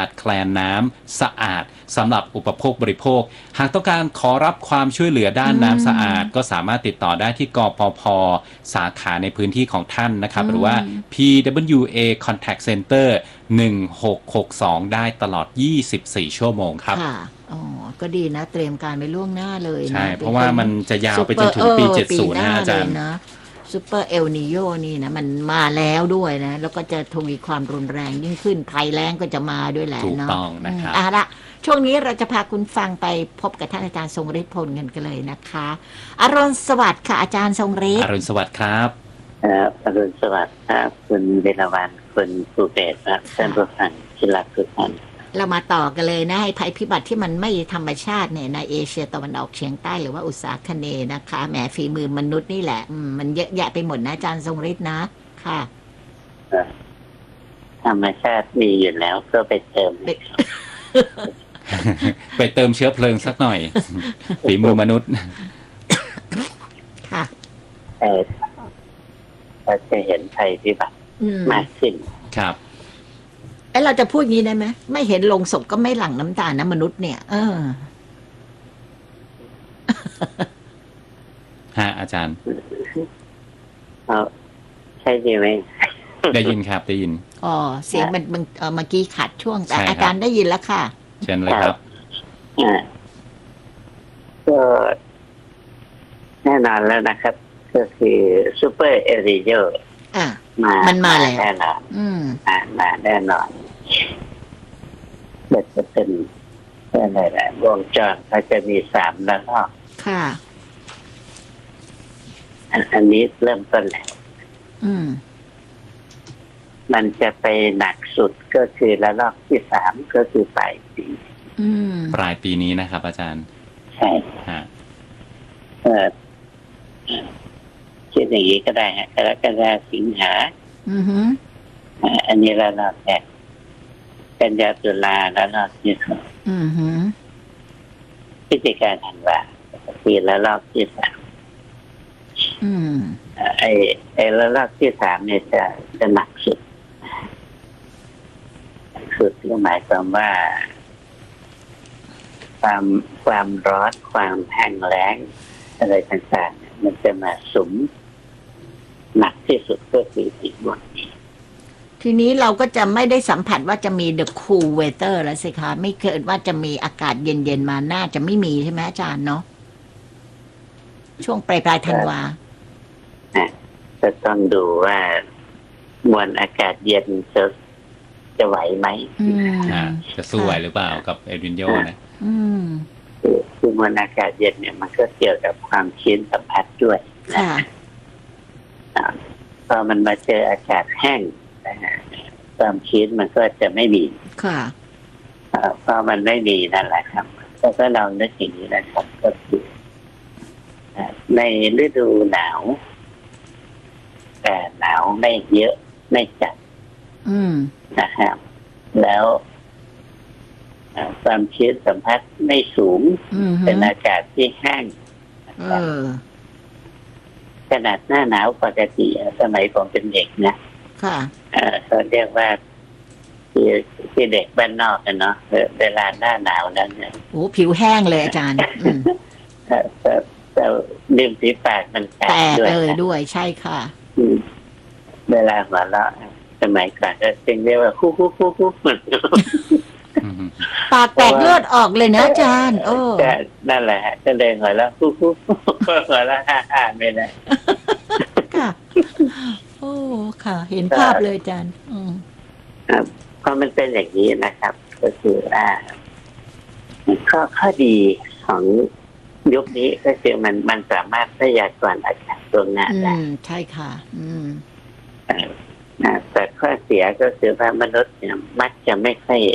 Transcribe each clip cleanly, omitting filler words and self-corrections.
ดแคลนน้ำสะอาดสำหรับอุปโภคบริโภคหากต้องการขอรับความช่วยเหลือด้านน้ำสะอาดก็สามารถติดต่อได้ที่กปภ.สาขาในพื้นที่ของท่านนะครับหรือว่า PWA Contact Center 1662 ได้ตลอด24 ชั่วโมงครับค่ะอ๋อก็ดีนะเตรียมการไว้ล่วงหน้าเลยนะใช่เพราะว่ามันจะยาวไปจนถึงปี70นะอาจารย์นะซูเปอร์เอลนีโยนี่นะมันมาแล้วด้วยนะแล้วก็จะทวีความรุนแรงยิ่งขึ้นภัยแล้งก็จะมาด้วยแหละถูกเนาะต้องนะครับละช่วงนี้เราจะพาคุณฟังไปพบกับท่านอาจารย์ทรงฤทธิ์พลกันเลยนะคะอรุณสวัสดิ์ค่ะอาจารย์ทรงฤทธิ์อรุณสวัสดิ์ครับอรุณสวัสดิ์ครับคุณเบญจวรรณคุณภูเบศครับท่านผู้ฟังที่รักทุกท่านเรามาต่อกันเลยนะให้ภัยพิบัติที่มันไม่ธรรมชาติเนี่ยในเอเชียตะวันออกเฉียงใต้หรือว่าอุษาคเนย์นะคะแหมฝีมือมนุษย์นี่แหละมันเยอะแยะไปหมดนะอาจารย์ทรงฤทธิ์นะค่ะธรรมชาติมีอยู่แล้วก็ไปเติมไปเติมเชื้อเพลิงสักหน่อยฝีมือมนุษย์ค่ะเราจะเห็นภัยพิบัติมากขึ้นครับเราจะพูดงี้ได้ไหมไม่เห็นลงศพก็ไม่หลั่งน้ำตานะมนุษย์เนี่ยฮะอาจารย์ใช่ไหมได้ยินครับได้ยินอ๋อเสียงมันเมื่อกี้ขัดช่วงแต่อาจารย์ได้ยินแล้วค่ะเชิญเลยครับก็แน่นอนแล้วนะครับก็คือซูเปอร์เอริโยมันมาแล้วแน่นอนมาแน่นอนจะเป็นอะไรนะวงจรเขาจะมี3ระลอกค่ะอันนี้เริ่มต้นแล้วมันจะไปหนักสุดก็คือระลอกที่3ก็คือปลายปีปลายปีนี้นะครับอาจารย์ใช่ฮะคิดอย่างนี้ก็ได้ฮะกรกฎาคมสิงหาอันนี้ระลอกแรกกันยาตุลาระลอกที่2พฤศจิกาธันวาปีระลอกที่3ไอ้ระลอกที่3เนี่ยจะหนักสุดก็หมายความว่าความร้อนความแห้งแล้งอะไรต่างๆมันจะมาสุมหนักที่สุดก็คือปีนี้ทีนี้เราก็จะไม่ได้สัมผัสว่าจะมี the cool weather แล้วสิคะไม่เคยว่าจะมีอากาศเย็นๆมาน่าจะไม่มีใช่ไหมอาจารย์เนาะช่วงปลายธันวาจะต้องดูว่ามวลอากาศเย็นจะไหวไหมจะสู้ไหวหรือเปล่ากับเอลนิโญนะคือมวลอากาศเย็นเนี่ยมันก็เกี่ยวกับความชื้นสัมผัสด้วยพอมันมาเจออากาศแห้งความชื้นมันก็จะไม่มีพอมันไม่มีนั่นแหละครับก็เรานึกอย่างนี้นะครับก็คือในฤดูหนาวแต่หนาวไม่เยอะไม่จัดนะครับแล้วความชื้นสัมผัสไม่สูงเป็นอากาศที่แห้งขนาดหน้าหนาวปกติสมัยผมเป็นเด็กนะเขาเรียกว่าที่เด็กบ้านนอกกันเนาะเวลาหน้าหนาวนั้นเนี่ยโอ้ผิวแห้งเลยอาจารย์แต่ริมฝีปากมันแตกด้วยใช่ค่ะเวลาหัวเราะสมัยก่อนก็จึงเรียกว่าคู่ปากแตกเลือดออกเลยนะอาจารย์นั่นแหละก็เลยหัวเราะคู่หัวเราะฮ่าไม่ได้ค่ะโอ้ค่ะเห็นภาพเลยอาจารย์เพราะมันเป็นอย่างนี้นะครับก็คือข้อดีของยุคนี้ก็คือมันสามารถพยากรณ์อากาศล่วงหน้าได้ใช่ค่ะแต่ข้อเสียก็คือว่ามนุษย์เนี่ยมักจะไม่ค่อย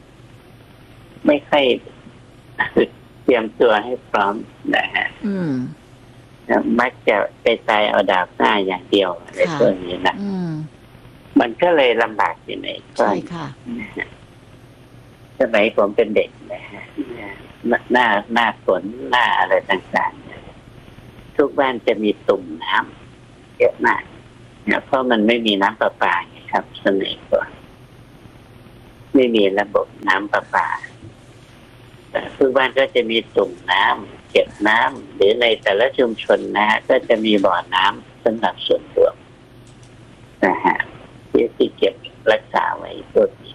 เตรียมตัวให้พร้อมนะฮะมักจะไปตายเอาดาบหน้าอย่างเดียวในตัวนี้นะมันก็เลยลำบากอยู่ในใช่ค่ะสมัยผมเป็นเด็กนะฮะหน้าฝนหน้าอะไรต่างๆทุกบ้านจะมีตุ่มน้ำเยอะมากเพราะมันไม่มีน้ำประปาครับสมัยก่อนไม่มีระบบน้ำประปาทุกบ้านก็จะมีตุ่มน้ำเก็บน้ำหรือในแต่ละชุมชนนะฮะก็จะมีบ่อน้ำสำหรับส่วนรวมนะฮะที่เก็บรักษาไว้ตัวนี้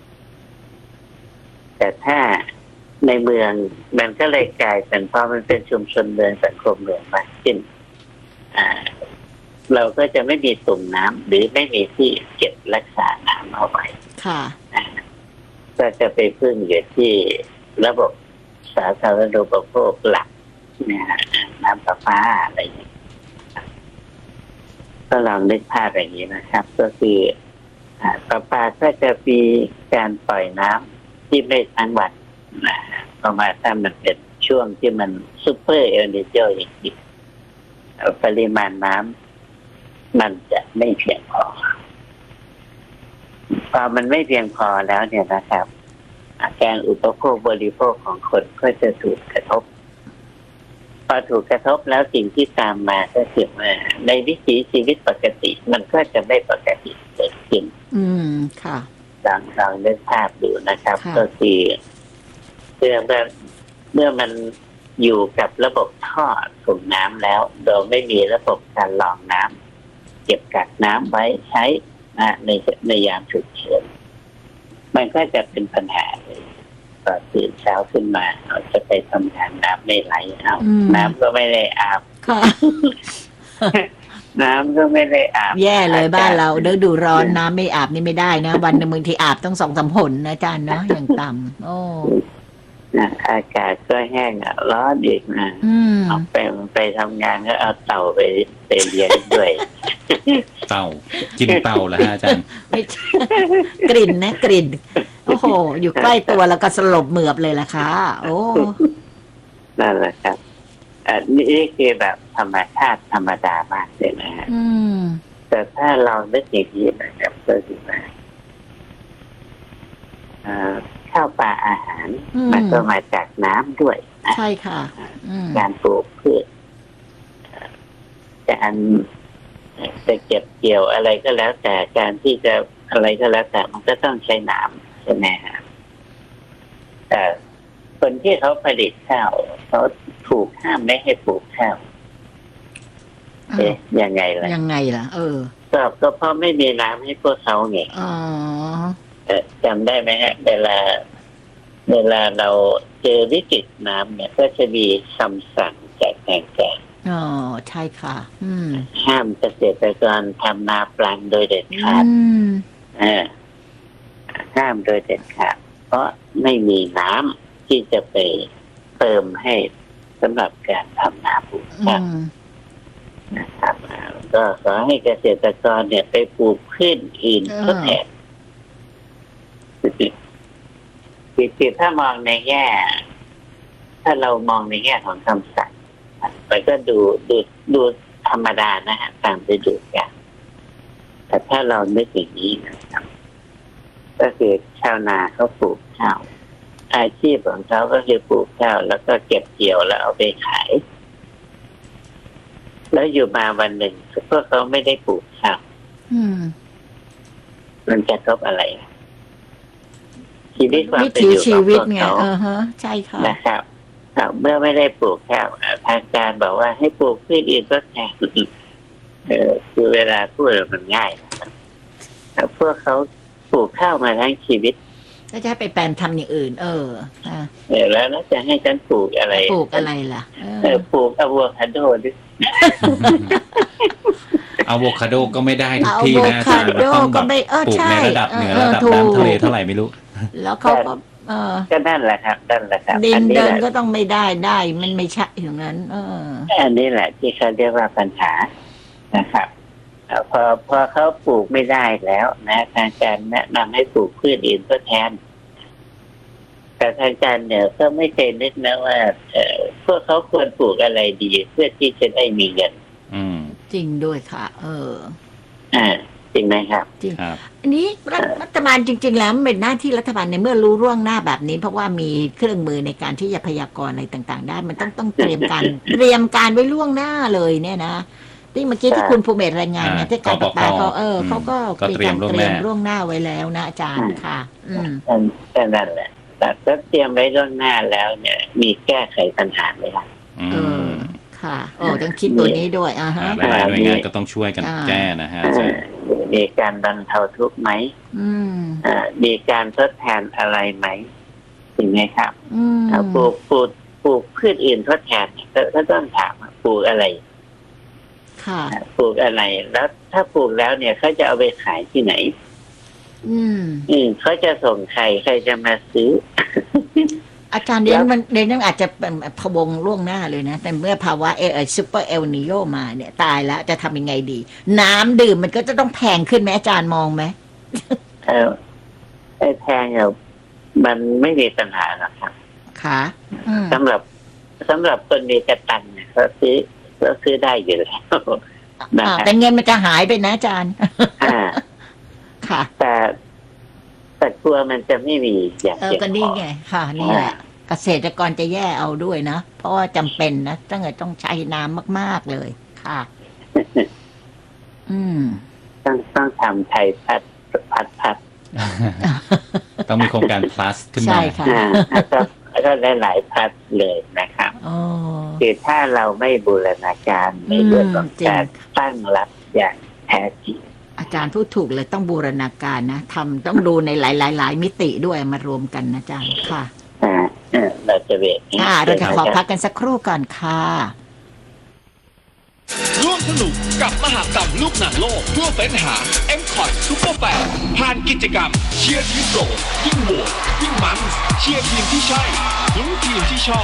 แต่ถ้าในเมืองมันก็เลยกลายเป็นพอมันเป็นชุมชนเมืองสังคมเมืองมากขึ้นเราก็จะไม่มีตุ่มน้ำหรือไม่มีที่เก็บรักษาน้ำเอาไว้ค่ะก็จะไปพึ่งอยู่ที่ระบบสาธารณูปโภคหลักเนี่ยน้ำประปาอะไรอย่างนี้ก็ลองนึกภาพอย่างนี้นะครับ ก็คือประปาก็จะมีการปล่อยน้ำที่ไม่ทั้งวันประมาณถ้ามันเป็นช่วงที่มันซุปเปอร์เอลนิโญจริงๆปริมาณน้ำมันจะไม่เพียงพอพอมันไม่เพียงพอแล้วเนี่ยนะครับการอุปโภคบริโภคของคนก็จะถูกกระทบพอถูกกระทบแล้วสิ่งที่ตามมาก็คือว่าในวิถีชีวิตปกติมันก็จะไม่ปกติเกิดขึ้นค่ะลองนึกภาพดูนะครับก็คือเมื่อมันอยู่กับระบบท่อส่งน้ำแล้วโดยไม่มีระบบการรองน้ำเก็บกักน้ำไว้ใช้ในยามฉุกเฉินมันก็จะเป็นปัญหาเลยพอตื่นเช้าขึ้นมาเราจะไปทำงานน้ำไม่ไหลเอาน้ำก็ไม่ได้อาบน้ำก็ไม่ได้อาบแย่เลยบ้านเราฤดูร้อนน้ำไม่อาบนี่ไม่ได้นะวันนึงบางทีอาบต้อง2-3 หนนะอาจารย์เนาะอย่างต่ำโอ้อากาศก็แห้งร้อนอีกนะเอาไปทำงานก็เอาเต่าไปเลี้ยงด้วยเต่ากินเต่าแล้วอาจารย์กลิ่นนะกลิ่นโอ้โหอยู่ใกล้ตัวแล้วก็สลบเหมือบเลยล่ะค่ะโอ้นั่นแหละครับนี่คือแบบธรรมชาติธรรมดามากเลยนะฮะแต่ถ้าเรานึกอย่างนี้นะครับก็คือว่าข้าวปลาอาหารมันก็มาจากน้ำด้วยใช่ค่ะการปลูกพืชการจะเก็บเกี่ยวอะไรก็แล้วแต่การที่จะอะไรก็แล้วแต่มันก็ต้องใช้น้ำใช่ไหมครับแต่คนที่เขาผลิตข้าวเขาถูกห้ามไม่ให้ปลูกข้าวยังไงล่ะก็เพราะไม่มีน้ำให้พวกเขาไงจำได้ไหมฮะเวลาเราเจอวิกฤตน้ำเนี่ยก็จะมีคำสั่งจากทางการใช่ค่ะห้ามเกษตรกรทำนาปลังโดยเด็ดขาดห้ามโดยเด็ดขาดเพราะไม่มีน้ำที่จะไปเติมให้สำหรับการทำนาปลูกข้าวนะครับก็ขอให้เกษตรกรเนี่ยไปปลูกพืชอื่นทดแทนคือถ้ามองในแง่ถ้าเรามองในแง่ของคำสั่งมันก็ดูธรรมดานะฮะตามฤดูกาลแต่ถ้าเรานึกอย่างนี้นะครับก็คือชาวนาเขาปลูกข้าวอาชีพของเขาก็คือปลูกข้าวแล้วก็เก็บเกี่ยวแล้วเอาไปขายแล้วอยู่มาวันหนึ่งพวกเขาไม่ได้ปลูกข้าวมันจะทบอะไรชีวิตความเป็นอยู่ของพวกเขาใช่ค่ะนะครับเมื่อไม่ได้ปลูกข้าวทางการบอกว่าให้ปลูกพืชอื่นทดแทนคือเวลาพูดมันง่ายนะครับพวกเขาปลูกข้าวมาทั้งชีวิตก็จะไปแปลงทำอย่างอื่นแล้วน่าจะให้ฉันปลูกอะไรล่ะปลูกอะโวคาโดดิอะโวคาโดก็ไม่ได้ทุกที่นะอาจารย์ต้องแบบปลูกในระดับเหนือระดับน้ำทะเลเท่าไหร่ไม่รู้แล้วเขาก็นั่นแหละครับดินเดินก็ต้องไม่ได้มันไม่ใช่อย่างนั้นอันนี้แหละที่เขาเรียกว่าปัญหานะครับพอเขาปลูกไม่ได้แล้วนะทางการแนะนำให้ปลูกพืชอื่นทดแทนแต่ทางการเนี่ยก็ไม่เคยนึกนะว่าพวกเขาควรปลูกอะไรดีเพื่อที่จะได้มีเงินจริงด้วยค่ะจริงไหมครับจริงอันนี้รัฐบาลจริงๆแล้วเป็นหน้าที่รัฐบาลในเมื่อรู้ล่วงหน้าแบบนี้เพราะว่ามีเครื่องมือในการที่จะพยากรณ์อะไรต่างๆได้มันต้องเตรียมการไว้ล่วงหน้าเลยเนี่ยนะที่เมื่อกี้ที่คุณภูมิเมศรายงานเนี่ยที่การประปาเขาเขาก็ก็เตรียมล่วงหน้าไว้แล้วนะอาจารย์ค่ะแต่นั่นแหละแต่ก็เตรียมไว้ล่วงหน้าแล้วเนี่ย มีแก้ไขปัญหาไหมล่ะค่ะต้องคิดตัวนี้ด้วยหลายหน่วยงานก็ต้องช่วยกันแก้นะฮะมีการบรรเทาทุกข์ไหมมีการทดแทนอะไรไหมจริงไหมครับปลูกพืชอื่นทดแทนก็ต้องถามปลูกอะไรปลูกอะไรแล้วถ้าปลูกแล้วเนี่ยเขาจะเอาไปขายที่ไหนเขาจะส่งใครจะมาซื้ออาจารย์เดี๋ยวนั้นอาจจะเป็นพะวงล่วงหน้าเลยนะแต่เมื่อภาวะซูเปอร์เอลนิโยมาเนี่ยตายแล้วจะทำยังไงดี น้ำดื่มมันก็จะต้องแพงขึ้นไหมอาจารย์มองไหมแพงเนี่ยมันไม่มีปัญหาหรอกครับค่ะสำหรับคนมีกระตังเนี่ยเขาซื้อได้อยู่แล้วแต่เงินมันจะหายไปนะอาจารย์ค่ะแต่กลัวมันจะไม่มีอย่างเดียวก็นี่ไงค่ะนี่แหละเกษตรกรจะแย่เอาด้วยนะเพราะว่าจำเป็นนะต้องใช้น้ำมากๆเลยค่ะต้องทำไทยพัดต้องมีโครงการ plus ขึ้นมาใช่ค่ะก็หลายพัดเลยนะครับคือถ้าเราไม่บูรณาการในเรื่องของการตั้งรับอย่างแท้จริงอาจารย์พูดถูกเลยต้องบูรณาการนะต้องดูในหลายมิติด้วยมารวมกันนะอาจารย์ค่ะเราจะเวทเราจะขอพักกันสักครู่ก่อนค่ะร่วมสนุกกับมหกรรมลูกหนังโลกเพื่อเฟ้นหา M-Cot Super Fan ผ่านกิจกรรมเชียร์ทีมโปรดยิ่งโหวตยิ่งมันเชียร์ทีมที่ใช่ลุ้นทีมที่ชอบ